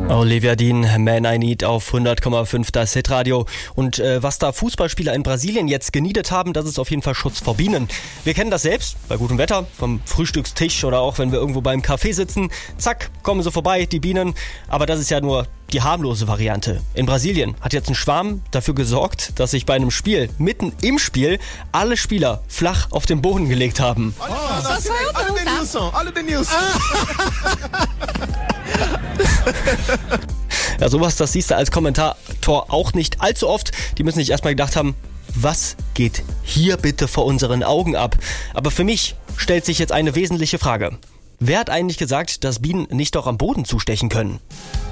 Olivia Dean, Man I Need auf 100,5 das Hitradio. Und was da Fußballspieler in Brasilien jetzt geniedet haben, das ist auf jeden Fall Schutz vor Bienen. Wir kennen das selbst, bei gutem Wetter, vom Frühstückstisch oder auch wenn wir irgendwo beim Café sitzen. Zack, kommen sie vorbei, die Bienen. Aber das ist ja nur die harmlose Variante. In Brasilien hat jetzt ein Schwarm dafür gesorgt, dass sich bei einem Spiel, mitten im Spiel, alle Spieler flach auf den Boden gelegt haben. Alle Denilson. Ja, sowas, das siehst du als Kommentator auch nicht allzu oft. Die müssen sich erstmal gedacht haben, was geht hier bitte vor unseren Augen ab? Aber für mich stellt sich jetzt eine wesentliche Frage. Wer hat eigentlich gesagt, dass Bienen nicht auch am Boden zustechen können?